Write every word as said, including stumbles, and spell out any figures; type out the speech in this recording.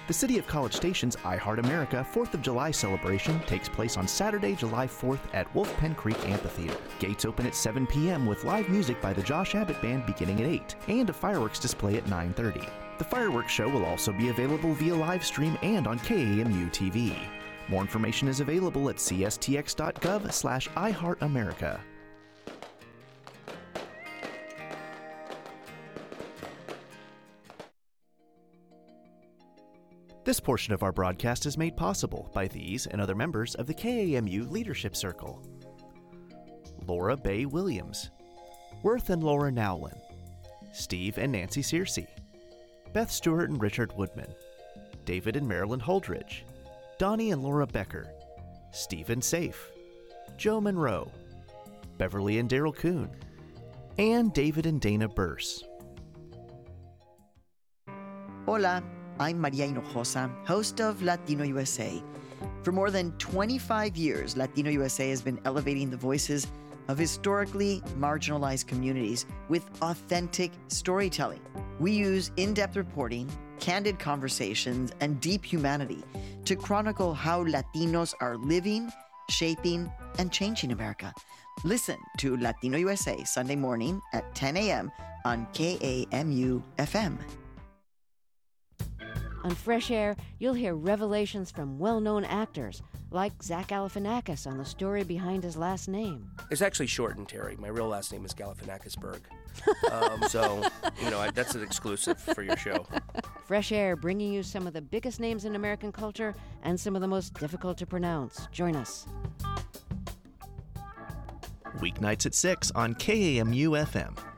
The City of College Station's I Heart America fourth of July celebration takes place on Saturday, July fourth at Wolf Pen Creek Amphitheater. Gates open at seven p.m. with live music by the Josh Abbott Band beginning at eight, and a fireworks display at nine thirty. The fireworks show will also be available via live stream and on K A M U T V. More information is available at c s t x dot gov slash i heart america. This portion of our broadcast is made possible by these and other members of the K A M U Leadership Circle. Laura Bay Williams, Worth and Laura Nowlin, Steve and Nancy Searcy, Beth Stewart and Richard Woodman, David and Marilyn Holdridge, Donnie and Laura Becker, Stephen Safe, Joe Monroe, Beverly and Daryl Kuhn, and David and Dana Burse. Hola, I'm Maria Hinojosa, host of Latino U S A. For more than twenty-five years, Latino U S A has been elevating the voices of historically marginalized communities with authentic storytelling. We use in-depth reporting, candid conversations, and deep humanity to chronicle how Latinos are living, shaping, and changing America. Listen to Latino U S A Sunday morning at ten a.m. on K A M U F M. On Fresh Air, you'll hear revelations from well-known actors, like Zach Galifianakis on the story behind his last name. It's actually shortened, Terry. My real last name is Galifianakisberg. um, so, you know, I, that's an exclusive for your show. Fresh Air, bringing you some of the biggest names in American culture and some of the most difficult to pronounce. Join us. Weeknights at six on K A M U F M.